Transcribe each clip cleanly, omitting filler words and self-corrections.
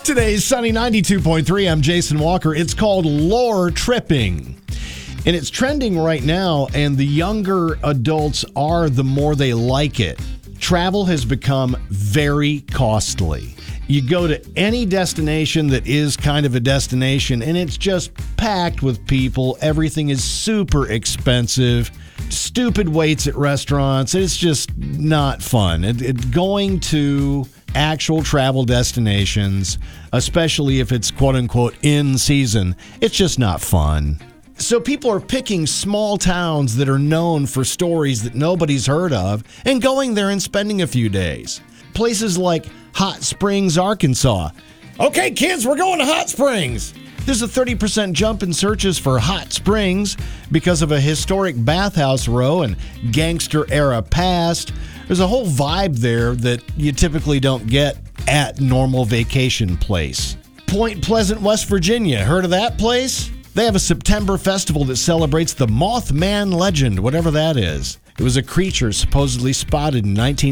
Today's sunny 92.3. I'm Jason Walker. It's called lore tripping. And it's trending right now, and the younger adults are, the more they like it. Travel has become very costly. You go to any destination that is kind of a destination, and it's just packed with people. Everything is super expensive. Stupid waits at restaurants. It's just not fun. Going to actual travel destinations, especially if it's quote-unquote in season, it's just not fun. So people are picking small towns that are known for stories that nobody's heard of and going there and spending a few days. Places like Hot Springs, Arkansas. Okay, kids, we're going to Hot Springs. There's a 30% jump in searches for Hot Springs because of a historic bathhouse row and gangster-era past. There's a whole vibe there that you typically don't get at normal vacation place. Point Pleasant, West Virginia. Heard of that place? They have a September festival that celebrates the Mothman legend, whatever that is. It was a creature supposedly spotted in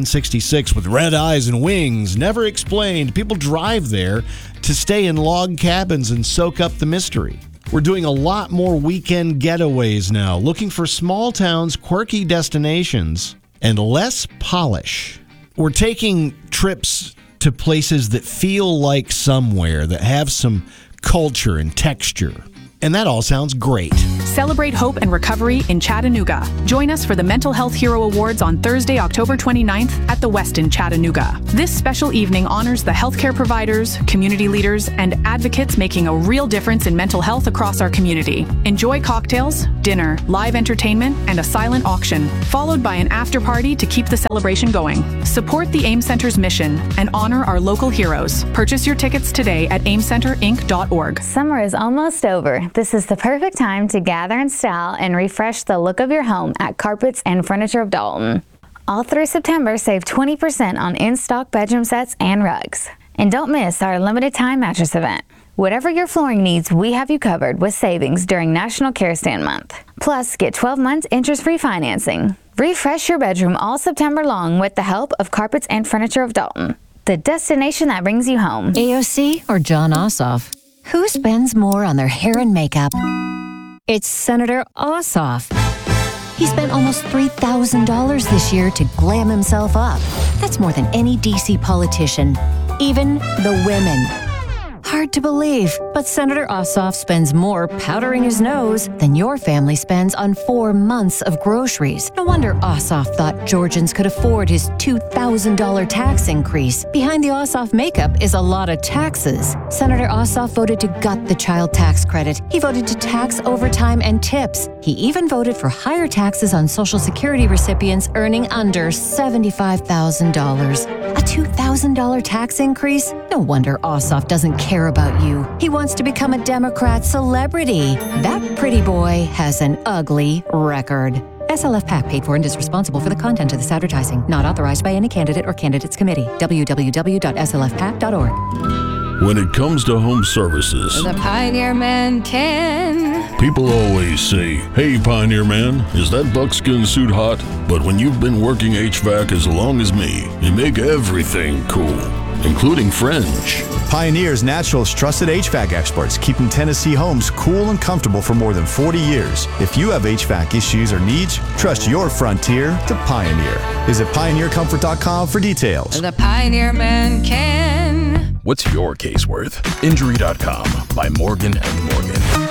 1966 with red eyes and wings, never explained. People drive there to stay in log cabins and soak up the mystery. We're doing a lot more weekend getaways now, looking for small towns, quirky destinations, and less polish. We're taking trips to places that feel like somewhere, that have some culture and texture. And that all sounds great. Celebrate hope and recovery in Chattanooga. Join us for the Mental Health Hero Awards on Thursday, October 29th at the Westin Chattanooga. This special evening honors the healthcare providers, community leaders, and advocates making a real difference in mental health across our community. Enjoy cocktails, dinner, live entertainment, and a silent auction, followed by an after party to keep the celebration going. Support the AIM Center's mission and honor our local heroes. Purchase your tickets today at aimcenterinc.org. Summer is almost over. This is the perfect time to gather in style and refresh the look of your home at Carpets and Furniture of Dalton. All through September, save 20% on in-stock bedroom sets and rugs. And don't miss our limited time mattress event. Whatever your flooring needs, we have you covered with savings during National Care Stand Month. Plus, get 12 months interest-free financing. Refresh your bedroom all September long with the help of Carpets and Furniture of Dalton, the destination that brings you home. AOC or John Ossoff? Who spends more on their hair and makeup? It's Senator Ossoff. He spent almost $3,000 this year to glam himself up. That's more than any DC politician, even the women. Hard to believe, but Senator Ossoff spends more powdering his nose than your family spends on 4 months of groceries. No wonder Ossoff thought Georgians could afford his $2,000 tax increase. Behind the Ossoff makeup is a lot of taxes. Senator Ossoff voted to gut the child tax credit. He voted to tax overtime and tips. He even voted for higher taxes on Social Security recipients earning under $75,000. A $2,000 tax increase? No wonder Ossoff doesn't care about you. He wants to become a Democrat celebrity. That pretty boy has an ugly record. SLF PAC paid for and is responsible for the content of this advertising. Not authorized by any candidate or candidates committee. www.slfpac.org. When it comes to home services, the Pioneer Man can. People always say, "Hey, Pioneer Man, is that buckskin suit hot?" But when you've been working HVAC as long as me, you make everything cool, including French. Pioneer's Natural's trusted HVAC experts, keeping Tennessee homes cool and comfortable for more than 40 years. If you have HVAC issues or needs, trust your Frontier to Pioneer. Visit pioneercomfort.com for details. The Pioneer Man can. What's your case worth? Injury.com by Morgan & Morgan.